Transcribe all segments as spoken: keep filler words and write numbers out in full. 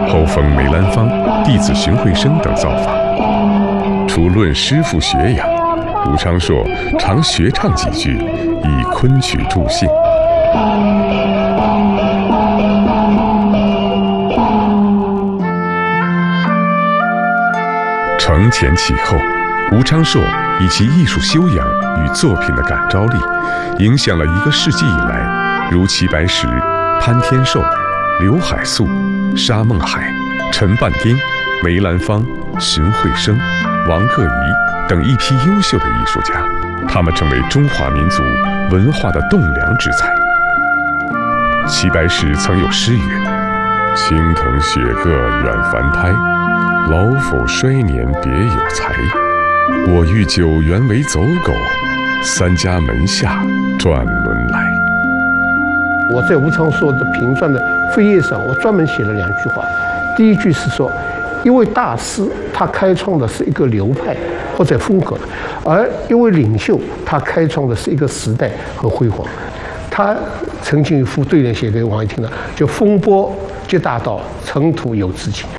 后逢梅兰芳、弟子荀慧生等造访。除论师傅学养，吴昌硕常学唱几句，以昆曲助兴。承前启后，吴昌硕以其艺术修养与作品的感召力，影响了一个世纪以来，如齐白石、潘天寿、刘海粟、沙孟海、陈半丁、梅兰芳、荀慧生、王各仪等一批优秀的艺术家，他们成为中华民族文化的栋梁之才。齐白石曾有诗云：“青藤雪各远凡胎，老否衰年别有才。我欲九原为走狗，三家门下转轮来。” 我在吴昌硕的评传的扉页上，我专门写了两句话。第一句是说，一位大师他开创的是一个流派或者风格，而一位领袖他开创的是一个时代和辉煌。他曾经一副对联写给王一听的，就风波接大道，尘土有知情。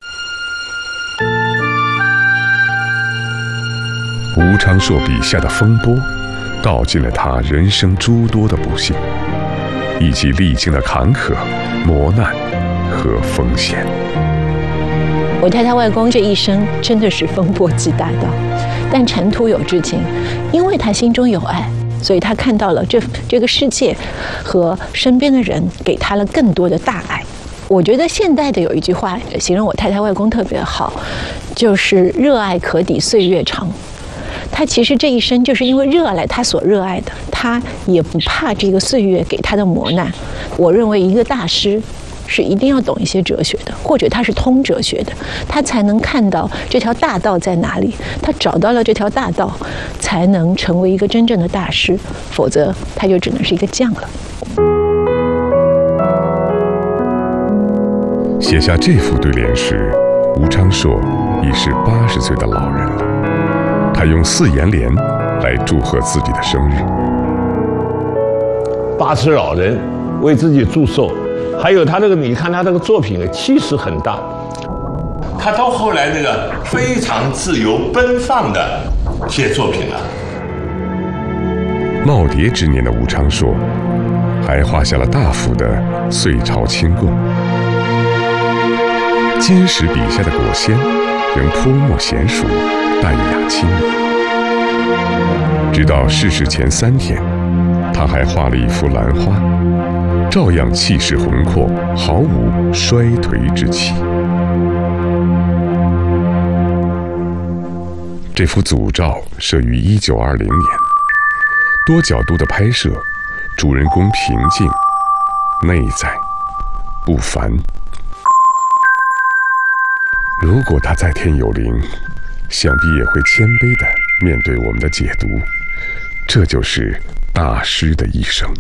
吴昌硕笔下的风波，道尽了他人生诸多的不幸，以及历经的坎坷、磨难和风险。 我太太外公这一生真的是风波及大道，但尘土有知情，因为他心中有爱，所以他看到了这这个世界和身边的人，给他了更多的大爱。我觉得现代的有一句话形容我太太外公特别好，就是热爱可抵岁月长。他其实这一生就是因为热爱他所热爱的，他也不怕这个岁月给他的磨难。我认为一个大师是一定要懂一些哲学的，或者他是通哲学的，他才能看到这条大道在哪里，他找到了这条大道，才能成为一个真正的大师，否则他就只能是一个匠了。 写下这副对联时，吴昌硕已是八十岁的老人了。他用四言联来祝贺自己的生日。 八十老人为自己祝寿，还有他这个，你看他这个作品气势很大。他到后来那个非常自由奔放的写作品了。 耄耋之年的吴昌硕，还画下了大幅的岁朝清供。金石笔下的果仙，仍泼墨娴熟，淡雅清丽。直到逝世前三天，他还画了一幅兰花，照样气势宏阔，毫无衰颓之气。这幅组照摄于一九二零年，多角度的拍摄，主人公平静、内在、不凡。如果他在天有灵，想必也会谦卑地面对我们的解读。这就是大师的一生。